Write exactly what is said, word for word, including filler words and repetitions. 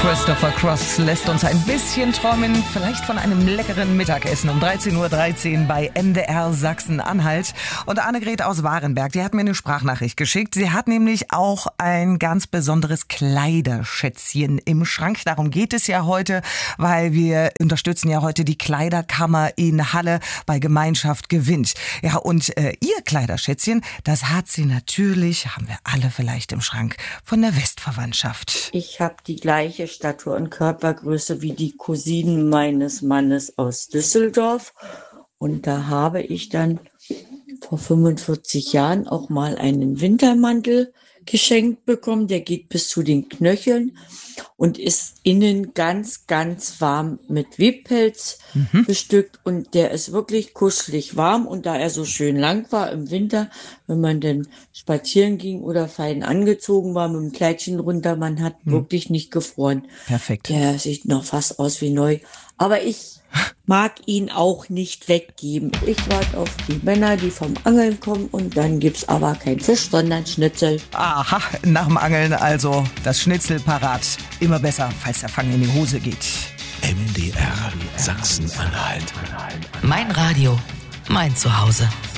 Christopher Cross lässt uns ein bisschen träumen, vielleicht von einem leckeren Mittagessen um dreizehn Uhr dreizehn bei M D R Sachsen-Anhalt. Und Annegret aus Warenberg, die hat mir eine Sprachnachricht geschickt. Sie hat nämlich auch ein ganz besonderes Kleiderschätzchen im Schrank. Darum geht es ja heute, weil wir unterstützen ja heute die Kleiderkammer in Halle bei Gemeinschaft gewinnt. Ja, und äh, ihr Kleiderschätzchen, das hat sie natürlich, haben wir alle vielleicht im Schrank, von der Westverwandtschaft. Ich habe die gleiche Statur und Körpergröße wie die Cousinen meines Mannes aus Düsseldorf. Und da habe ich dann vor fünfundvierzig Jahren auch mal einen Wintermantel geschenkt bekommen. Der geht bis zu den Knöcheln und ist innen ganz, ganz warm mit Webpelz mhm. bestückt. Und der ist wirklich kuschelig warm. Und da er so schön lang war im Winter, wenn man denn spazieren ging oder fein angezogen war mit dem Kleidchen runter, man hat mhm. wirklich nicht gefroren. Perfekt. Der sieht noch fast aus wie neu. Aber ich mag ihn auch nicht weggeben. Ich warte auf die Männer, die vom Angeln kommen, und dann gibt's aber kein Fisch, sondern Schnitzel. Aha, nach dem Angeln also das Schnitzel parat. Immer besser, falls der Fang in die Hose geht. M D R Sachsen-Anhalt. Mein Radio, mein Zuhause.